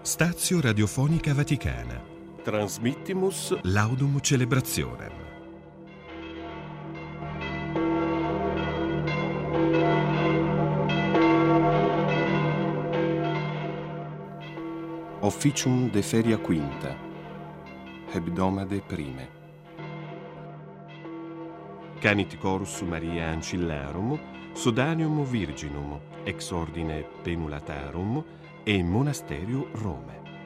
Stazio Radiofonica Vaticana. Transmittimus Laudum celebrationem. Officium de feria quinta, hebdomade prime. Canit chorus Maria Ancillarum, Sodanium Virginum, ex ordine Penulatarum e Monasterio Rome.